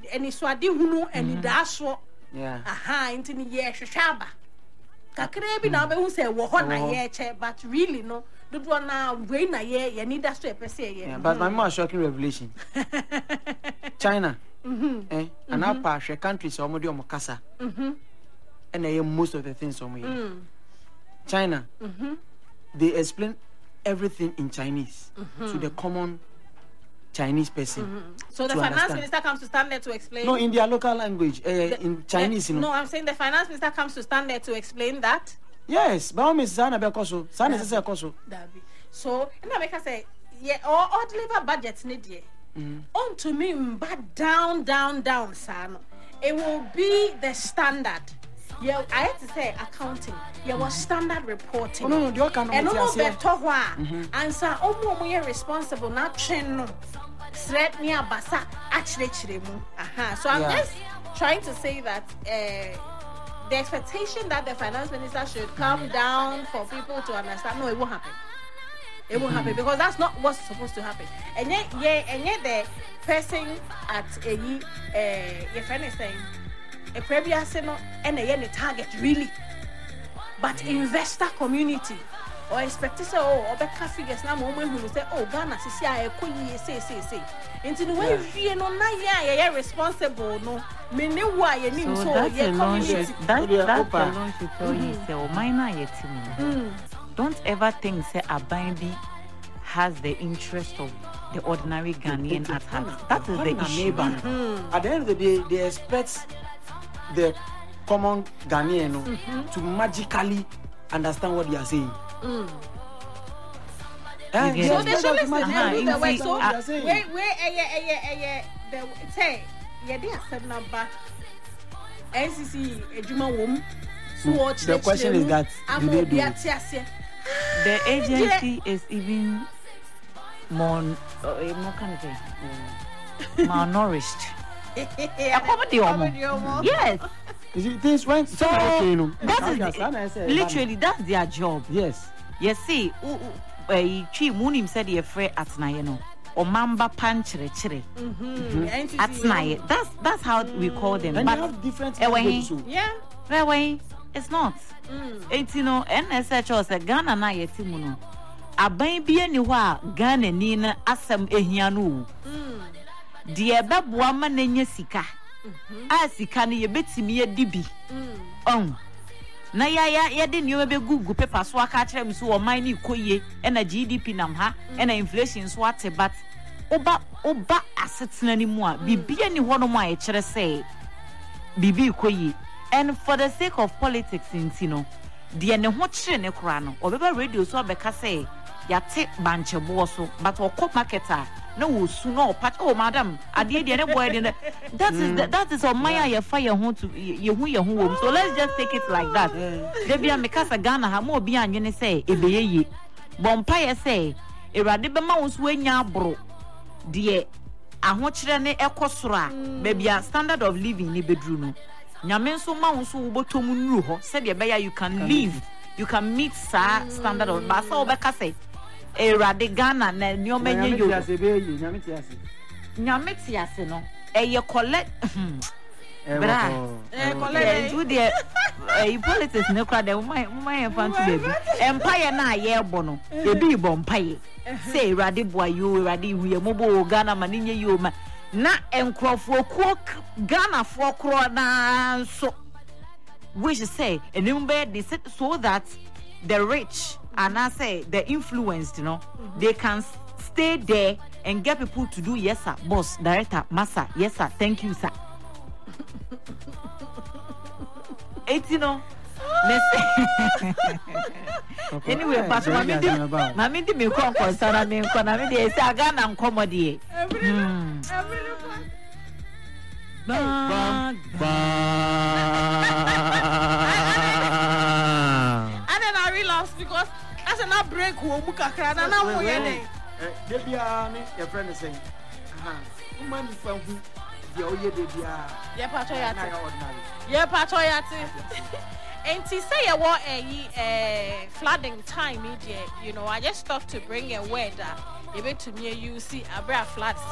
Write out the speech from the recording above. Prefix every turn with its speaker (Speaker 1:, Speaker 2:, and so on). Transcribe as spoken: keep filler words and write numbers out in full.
Speaker 1: any swadi hunu any daso.
Speaker 2: Yeah.
Speaker 1: Aha, into the year shaba. Kakre bi na be hu say wo ho na ye che, but really no. Do do na we na ye ye need that to per se ye.
Speaker 2: But my more shocking revelation. China. Mhm. Eh, and our part countries already on Mokasa. Mhm. And they most of the things on me. Mm. China. Mhm. They explain everything in Chinese mm-hmm. to the common Chinese person.
Speaker 1: Mm-hmm. So the finance understand. Minister comes to stand there to explain.
Speaker 2: No, in their local language, uh, the, in Chinese.
Speaker 1: The,
Speaker 2: you know.
Speaker 1: No, I'm saying the finance minister comes to stand there to explain that.
Speaker 2: Yes, but I'm Sana Bekoso. Sana is a Koso.
Speaker 1: So, and I make her say, yeah, or, or deliver budgets need ye. Mm. On to me, but down, down, down, son. It will be the standard. Yeah, I had to say accounting. Yeah, was standard reporting.
Speaker 2: Oh, no, no, you can't.
Speaker 1: And no better one. And so, oh, we are responsible. Not channel. Threat near Basa. Actually, aha. So I'm yeah. just trying to say that uh, the expectation that the finance minister should come down for people to understand. No, it won't happen. It won't happen because that's not what's supposed to happen. And yet, yeah, and yet the person at a uh, your friend is saying. A previous no and a target really, but investor community or expect to say oh or better figures now moment who say oh Ghana sisi a ekoyi say say say into the way you no na ya ya responsible no me ne wa ya nim so ya community
Speaker 3: that that alone should tell you say oh minor yetim don't ever think say Abambi has the interest of the ordinary Ghanaian at heart. That is the issue.
Speaker 2: Mm-hmm. At the end of the day, they expect the common Ghanaian mm-hmm. to magically understand what they are saying. Mm.
Speaker 1: Uh, yeah. So they should listen uh-huh. and do the way. So uh, where where eh yeah eh yeah the say yeah they are seven number N C C ejuma wom. So
Speaker 2: mm. the question is that do they do it?
Speaker 3: The agency is even more uh, more kind of thing malnourished. Yes.
Speaker 2: Things went
Speaker 3: so okay, you know. That is the, literally that's their job.
Speaker 2: Yes.
Speaker 3: You see, Chi Munim said he afraid at Nayeno or Mamba Panchere Chere at night. That's that's how we call them.
Speaker 2: And
Speaker 3: but
Speaker 2: they have different
Speaker 1: languages. Yeah.
Speaker 3: Way it's not. It's you know N S H O said Ghana na yetimuno. Aban bi ani ho a Ghana ni na asem ehia no. Die beboa ma na nya sika a sika ne yebetimi yedi bi on na ya ya yede ne be gugu paper so aka kire mi so o man ni koye e na G D P nam ha e na inflation so ate but oba oba asetena ni mu a bibia ni ho no mu a ye kire say bibi koye and for the sake of politics intino de ne ho kire ne kora no obeba radio so obeka say yate banche bo so but okọ marketer no suno patch oh madam ade de ne boy de that is the, that is on my ya fire home to ye hu ye hu so let's just take it like that they be am kasa Ghana ha mo bi anwene say ebeyeye bompa ye say erade be ma wo so anya abro de ahokire ne ekosoro a bebia standard of living ni bedru no nyame nso ma wo so wo botom nuru ho say de be ya you can live you can meet sa standard of ba so obeka say Erade Ghana na nyoma nye yo
Speaker 2: nyame ti ase
Speaker 3: nyame ti ase no eye collect bra
Speaker 1: eh collect
Speaker 3: do the eh politics ne kra de my my fan to baby empire na ye ebo no e bi bo empire say erade boy you erade hu ye mobo Ghana ma nye yo ma na enkrofo ko Ghana fo kro na so which say enumber they said so that the rich and I say the influenced, you know, mm-hmm. they can stay there and get people to do yes sir, boss, director, master, yes sir, thank you sir. It's you know. Anyway, but mommy did mommy did me come for Sarah me come na me dey say aga na nkomodie.
Speaker 2: Bang
Speaker 1: And then I realized because as an outbreak wo mu kakra na na wo ye dey.
Speaker 2: Dey bia me your friend is saying, aha, woman is fan hu dey oye dey bia.
Speaker 1: Ye pacho yate. Ye pacho yate. And to say a what a flooding time, you know, I just thought to bring a word that you bet to me you see a bra floods.